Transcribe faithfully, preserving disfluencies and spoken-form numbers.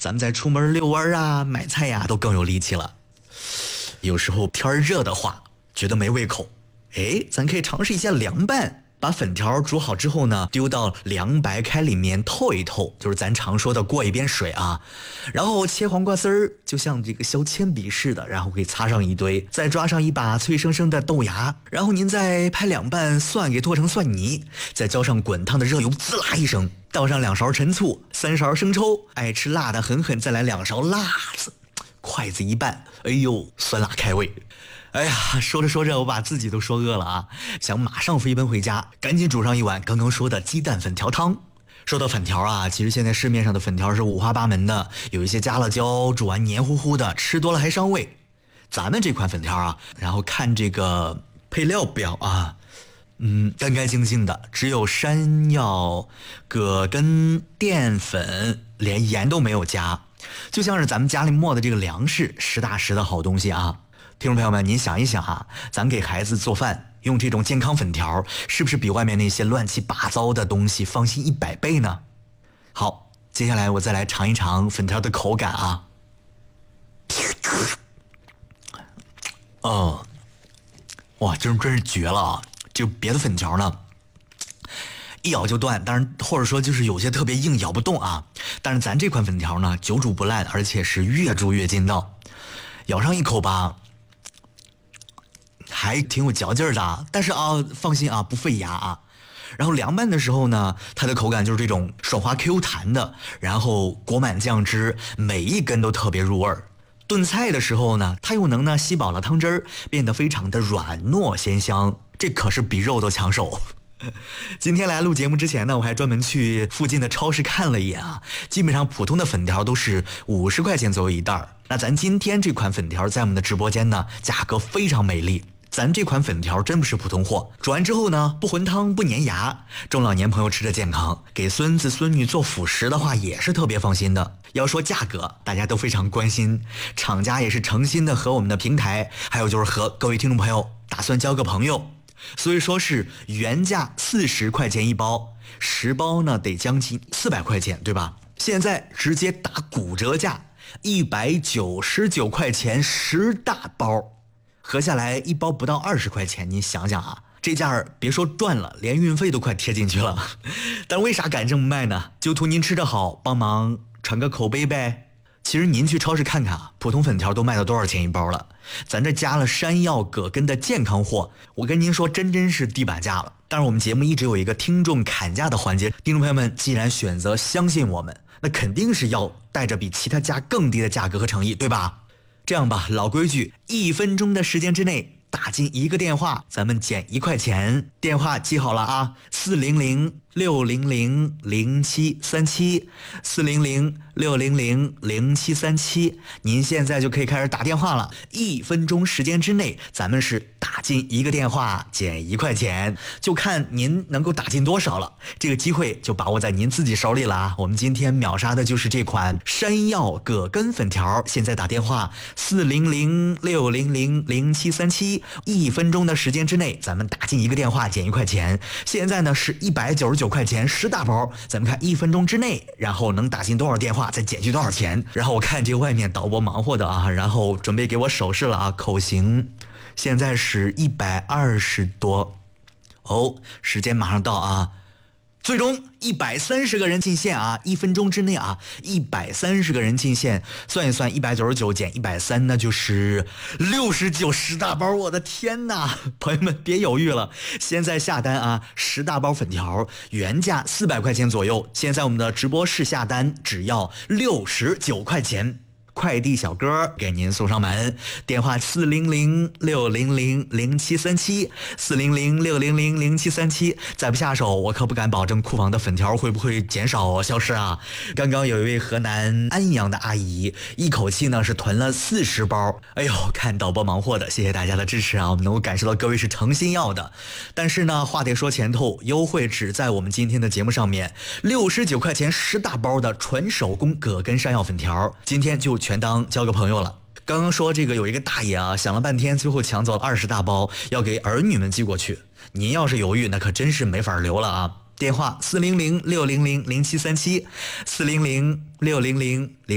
咱们再出门遛弯啊、买菜呀、都更有力气了。有时候天热的话，觉得没胃口，哎，咱可以尝试一下凉拌。把粉条煮好之后呢，丢到凉白开里面透一透，就是咱常说的过一遍水啊。然后切黄瓜丝儿，就像这个削铅笔似的，然后给擦上一堆，再抓上一把脆生生的豆芽，然后您再拍两瓣蒜给剁成蒜泥，再浇上滚烫的热油，滋啦一声，倒上两勺陈醋，三勺生抽，爱吃辣的狠狠再来两勺辣子，筷子一拌，哎呦，酸辣开胃。哎呀，说着说着我把自己都说饿了啊，想马上飞奔回家，赶紧煮上一碗刚刚说的鸡蛋粉条汤。说到粉条啊，其实现在市面上的粉条是五花八门的，有一些加了椒，煮完黏糊糊的，吃多了还伤胃。咱们这款粉条啊，然后看这个配料表啊，嗯，干干净净的，只有山药、葛根、淀粉，连盐都没有加，就像是咱们家里磨的这个粮食，实打实的好东西啊。听众朋友们，您想一想啊，咱给孩子做饭用这种健康粉条，是不是比外面那些乱七八糟的东西放心一百倍呢？好，接下来我再来尝一尝粉条的口感啊。哦，哇，真真是绝了啊！就别的粉条呢，一咬就断，当然或者说就是有些特别硬，咬不动啊。但是咱这款粉条呢，久煮不烂，而且是越煮越筋道。咬上一口吧，还挺有嚼劲儿的，但是啊，放心啊，不费牙啊。然后凉拌的时候呢，它的口感就是这种爽滑 Q 弹的，然后裹满酱汁，每一根都特别入味儿。炖菜的时候呢，它又能呢吸饱了汤汁儿，变得非常的软糯鲜香，这可是比肉都抢手。今天来录节目之前呢，我还专门去附近的超市看了一眼啊，基本上普通的粉条都是五十块钱左右一袋儿。那咱今天这款粉条在我们的直播间呢，价格非常美丽。咱这款粉条真不是普通货，煮完之后呢，不混汤不粘牙，中老年朋友吃着健康，给孙子孙女做辅食的话也是特别放心的。要说价格，大家都非常关心，厂家也是诚心的和我们的平台，还有就是和各位听众朋友打算交个朋友。所以说是原价四十块钱一包，十包呢得将近四百块钱，对吧？现在直接打骨折价，一百九十九块钱十大包，合下来一包不到二十块钱，你想想啊，这价儿别说赚了，连运费都快贴进去了。但为啥敢这么卖呢？就图您吃得好，帮忙传个口碑呗。其实您去超市看看啊，普通粉条都卖到多少钱一包了？咱这加了山药、葛根的健康货，我跟您说，真真是地板价了。但是我们节目一直有一个听众砍价的环节，听众朋友们既然选择相信我们，那肯定是要带着比其他家更低的价格和诚意，对吧？这样吧，老规矩，一分钟的时间之内打进一个电话，咱们减一块钱。电话记好了啊，四零零六零零零七三七，四零零六零零零七三七，您现在就可以开始打电话了。一分钟时间之内，咱们是打进一个电话减一块钱，就看您能够打进多少了。这个机会就把握在您自己手里了啊！我们今天秒杀的就是这款山药葛根粉条，现在打电话四零零六零零零七三七，一分钟的时间之内，咱们打进一个电话减一块钱。现在呢是一百九十九块钱十大包，咱们看一分钟之内，然后能打进多少电话，再减去多少钱。然后我看这外面导播忙活的啊，然后准备给我手势了啊，口型。现在是一百二十多，哦，时间马上到啊！最终一百三十个人进线啊，一分钟之内啊，一百三十个人进线，算一算，一百九十九减一百三，那就是六十九十大包。我的天哪，朋友们别犹豫了，现在下单啊！十大包粉条原价四百块钱左右，现在我们的直播室下单只要六十九块钱。快递小哥给您送上门，电话四零零六零零零七三七，四零零六零零零七三七。再不下手，我可不敢保证库房的粉条会不会减少消失啊！刚刚有一位河南安阳的阿姨，一口气呢是囤了四十包。哎呦，看导播忙活的，谢谢大家的支持啊！我们能够感受到各位是诚心要的。但是呢，话得说前头，优惠只在我们今天的节目上面，六十九块钱十大包的纯手工葛根山药粉条，今天就全当交个朋友了。刚刚说这个有一个大爷啊，想了半天，最后抢走了二十大包，要给儿女们寄过去。您要是犹豫，那可真是没法留了啊！电话四零零六零零零七三七，四零零六零零零。